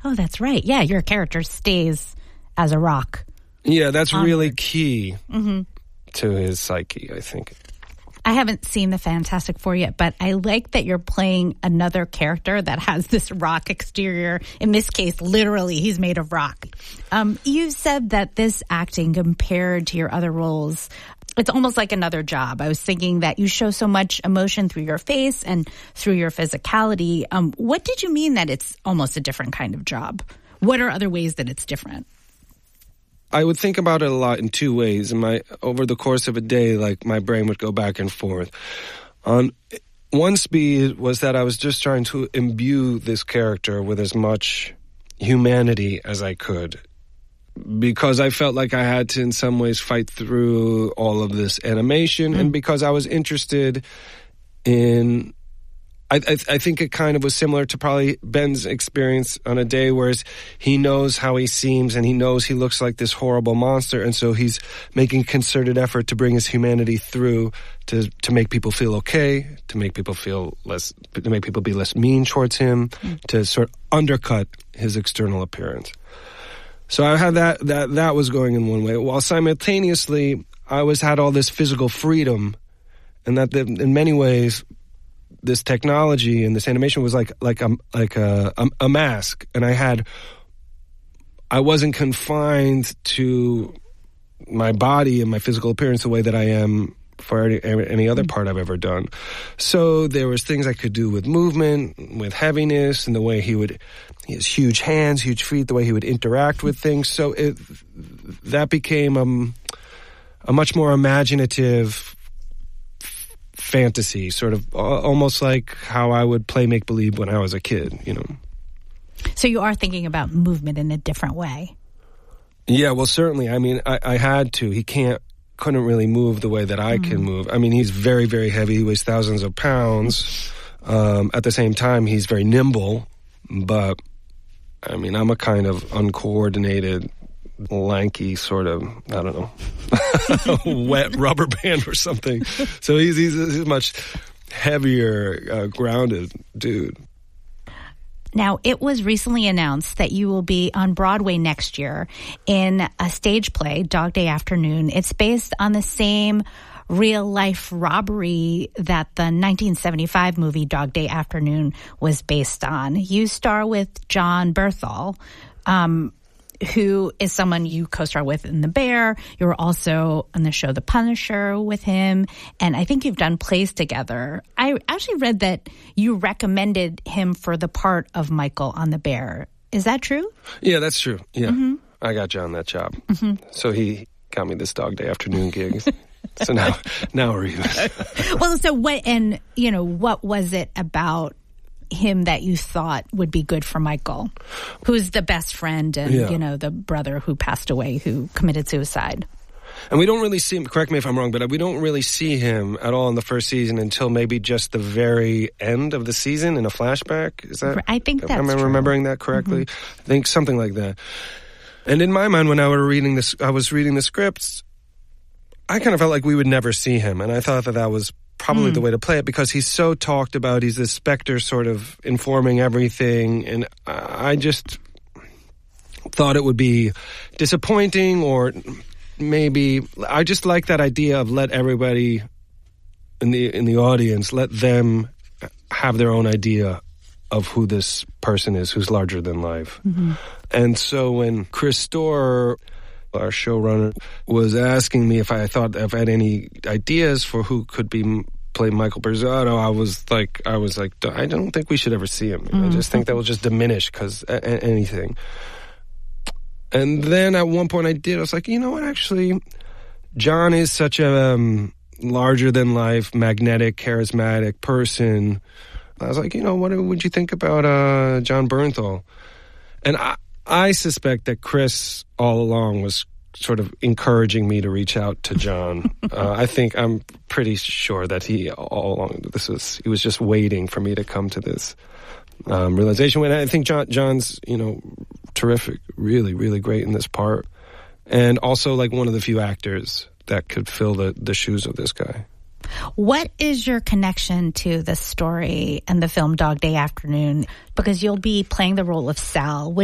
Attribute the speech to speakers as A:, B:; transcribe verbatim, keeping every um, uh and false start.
A: Oh, that's right. Yeah, your character stays as a rock.
B: Yeah, that's
A: onward.
B: really key
A: mm-hmm.
B: to his psyche, I think.
A: I haven't seen the Fantastic Four yet, but I like that you're playing another character that has this rock exterior. In this case, literally, he's made of rock. Um, you said that this acting compared to your other roles, it's almost like another job. I was thinking that you show so much emotion through your face and through your physicality. Um, what did you mean that it's almost a different kind of job? What are other ways that it's different?
B: I would think about it a lot in two ways. In my over the course of a day, like my brain would go back and forth. On one speed was that I was just trying to imbue this character with as much humanity as I could, because I felt like I had to in some ways fight through all of this animation, mm-hmm. and because I was interested in I, I, I think it kind of was similar to probably Ben's experience on a day where he knows how he seems and he knows he looks like this horrible monster, and so he's making a concerted effort to bring his humanity through to to make people feel okay, to make people feel less, to make people be less mean towards him, mm. to sort of undercut his external appearance. So I had that that that was going in one way, while simultaneously I was had all this physical freedom, and that the, in many ways, this technology and this animation was like like a like a, a a mask, and I had I wasn't confined to my body and my physical appearance the way that I am for any, any other part I've ever done. So there was things I could do with movement, with heaviness, and the way he would he has huge hands, huge feet, the way he would interact with things. So it that became um, a much more imaginative fantasy, sort of uh, almost like how I would play make-believe when I was a kid, you know.
A: So you are thinking about movement in a different way.
B: Yeah, well, certainly. I mean, I, I had to. He can't, couldn't really move the way that I mm. can move. I mean, he's very, very heavy. He weighs thousands of pounds. Um, at the same time, he's very nimble. But, I mean, I'm a kind of uncoordinated, lanky sort of, I don't know, wet rubber band or something. So he's, he's, he's a much heavier, uh, grounded dude.
A: Now, it was recently announced that you will be on Broadway next year in a stage play, Dog Day Afternoon. It's based on the same real-life robbery that the nineteen seventy-five movie Dog Day Afternoon was based on. You star with Jon Bernthal, um, who is someone you co-star with in The Bear. You were also on the show The Punisher with him, and I think you've done plays together. I actually read that you recommended him for the part of Michael on The Bear. Is that true?
B: Yeah, that's true. Yeah,
A: mm-hmm.
B: I got John that job.
A: Mm-hmm.
B: So he got me this Dog Day Afternoon gig. So now, now we're even.
A: Well, so what, and, you know, what was it about him that you thought would be good for Michael, who's the best friend and, yeah. you know, the brother who passed away, who committed suicide?
B: And we don't really see him, correct me if I'm wrong, but we don't really see him at all in the first season until maybe just the very end of the season in a flashback. Is that?
A: I think that's
B: Am I
A: true.
B: remembering that correctly?
A: Mm-hmm.
B: I think something like that. And in my mind, when I was reading this, I was reading the scripts, I kind of felt like we would never see him. And I thought that that was probably mm. the way to play it, because he's so talked about. He's this specter sort of informing everything. And I just thought it would be disappointing, or maybe I just like that idea of let everybody in the in the audience, let them have their own idea of who this person is, who's larger than life.
A: Mm-hmm.
B: And so when Chris Storer, our showrunner, was asking me if I thought if I had any ideas for who could be play Michael Berzatto, I was like, I was like, I don't think we should ever see him. Mm-hmm. I just think that will just diminish because a- a- anything. And then at one point I did. I was like, you know what? Actually, John is such a um, larger than life, magnetic, charismatic person. I was like, you know, what would you think about uh, Jon Bernthal? And I, I suspect that Chris all along was sort of encouraging me to reach out to John. uh, I think I'm pretty sure that he all along this was he was just waiting for me to come to this um, realization. And I think John John's you know terrific, really really great in this part, and also like one of the few actors that could fill the the shoes of this guy.
A: What is your connection to the story and the film Dog Day Afternoon? Because you'll be playing the role of Sal, which